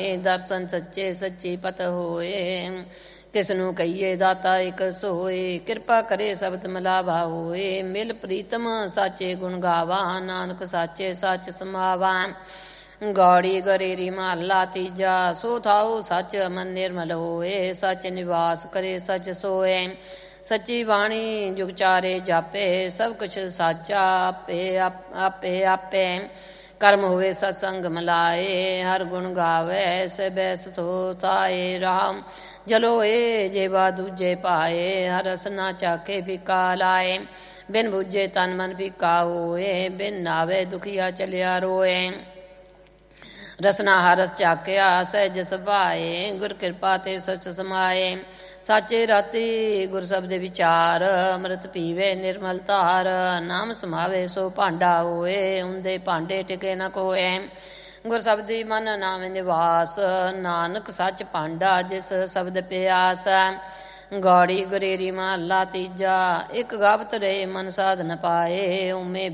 ਜਾਣੇ, ਦਰਸ਼ਨ ਸੱਚੇ ਸੱਚੀ ਪਤ ਹੋਏ। ਕਿਸ ਨੂੰ ਕਹੀਏ ਦਾਤਾ ਇਕ ਸੋਏ, ਕਿਰਪਾ ਕਰੇ ਸਬਦ ਮਿਲਾਵਾ ਹੋਏ। ਮਿਲ ਪ੍ਰੀਤਮ ਸਾਚੇ ਗੁਣ ਗਾਵਾ, ਨਾਨਕ ਸਾਚੇ ਸੱਚ ਸਮਾਵਾ। ਗੌੜੀ ਗਰੇਰੀ ਮਹੱਲਾ ਤੀਜਾ, ਸੋ ਥਾਉ ਸੱਚ ਮਨ ਨਿਰਮਲ ਹੋਏ। ਸੱਚ ਨਿਵਾਸ ਕਰੇ ਸੱਚ ਸੋਏ, ਸੱਚੀ ਬਾਣੀ ਜੁਗ ਚਾਰੇ ਜਾਪੇ। ਸਭ ਕੁਛ ਸਾਚਾ ਆਪੇ ਆਪੇ ਆਪੇ, ਕਰਮ ਹੋਵੇ ਸਤਸੰਗ ਮਿਲਾਏ। ਹਰ ਗੁਣ ਗਾਵੇ ਸੇ ਬੈਸ ਸੋ ਸਾਏ। ਰਾਮ ਜਲੋਏ ਜੇਵਾ ਦੂਜੇ ਪਾਏ, ਹਰ ਰਸ ਨਾ ਚਾਖੇ ਫਿੱਕਾ ਲਾਏ। ਬਿਨ ਬੁੱਝੇ ਤਨ ਮਨ ਫਿੱਕਾ ਹੋਏ, ਬਿਨ ਨਾਵੇ ਦੁਖੀਆ ਚਲਿਆ ਰੋਏ। ਰਸਨਾ ਹਰਸ ਚਾਕਿਆ ਸਹਿਜ ਸੁਭਾਏ, ਗੁਰ ਕਿਰਪਾ ਤੇ ਸਚ ਸਮਾਏ। ਸਾਚੇ ਰਾਤੀ ਗੁਰ ਸ਼ਬਦ ਵਿਚਾਰ, ਅੰਮ੍ਰਿਤ ਪੀਵੇ ਨਿਰਮਲ ਧਾਰ। ਨਾਮ ਸਮਾਵੇ ਸੋ ਭਾਂਡਾ ਹੋਏ, ਹੁੰਦੇ ਭਾਂਡੇ ਟਿਕੇ ਨ ਕੋਏ। ਗੁਰ ਸ਼ਬਦੀ ਮਨ ਨਾਮ ਨਿਵਾਸ, ਨਾਨਕ ਸੱਚ ਭਾਂਡਾ ਜਿਸ ਸ਼ਬਦ ਪਿਆਸ। ਗੌੜੀ ਗੁਰੇਰੀ ਮਹੱਲਾ ਤੀਜਾ, ਇੱਕ ਗਾਵਤ ਰਹੇ ਮਨ ਸਾਧ ਨ ਪਾਏ।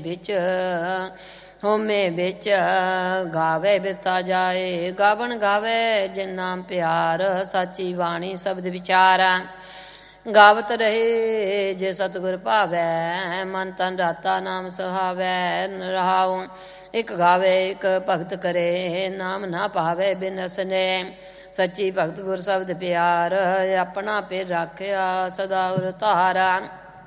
ਹੋਮੇ ਵਿੱਚ ਗਾਵੇ ਬਿਰਤਾ ਜਾਏ। ਗਾਵਣ ਗਾਵੇ ਜਿਨ ਨਾਮ ਪਿਆਰ, ਸਾਚੀ ਬਾਣੀ ਸ਼ਬਦ ਵਿਚਾਰ। ਗਾਵਤ ਰਹੇ ਜੇ ਸਤਿਗੁਰ ਭਾਵੈ, ਮਨ ਤਨ ਰਾਤਾ ਨਾਮ ਸੁਹਾਵੈ। ਰਹਾਉ ਇੱਕ ਗਾਵੇ ਇੱਕ ਭਗਤ ਕਰੇ, ਨਾਮ ਨਾ ਪਾਵੇ ਬਿਨਸ ਨੇ। ਸੱਚੀ ਭਗਤ ਗੁਰ ਸ਼ਬਦ ਪਿਆਰ, ਆਪਣਾ ਪਿਰ ਰਾਖਿਆ ਸਦਾ ਉਰ ਧਾਰਾ।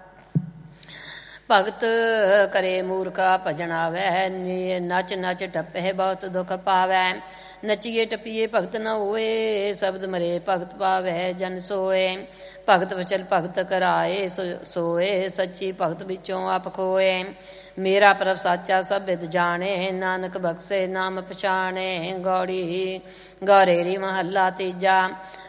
ਭਗਤ ਕਰੇ ਮੂਰਖਾ ਭਜਨ ਆਵੈ, ਨਚ ਨਚ ਟੱਪੇ ਬਹੁਤ ਦੁਖ ਪਾਵੈ। ਨਚੀਏ ਟੱਪੀਏ ਭਗਤ ਨ ਹੋਏ, ਸ਼ਬਦ ਮਰੇ ਭਗਤ ਪਾਵੈ ਜਨ ਸੋਏ। ਭਗਤ ਵਚਨ ਭਗਤ ਕਰਾਏ ਸੋਏ, ਸੱਚੀ ਭਗਤ ਵਿੱਚੋਂ ਆਪ ਖੋਏ। ਮੇਰਾ ਪ੍ਰਭ ਸਾਚਾ ਸਭ ਵਿਦ ਜਾਣੇ, ਨਾਨਕ ਬਖਸ਼ੇ ਨਾਮ ਪਛਾਣੇ। ਗੌੜੀ ਗੌਰੇਰੀ ਮਹੱਲਾ ਤੀਜਾ,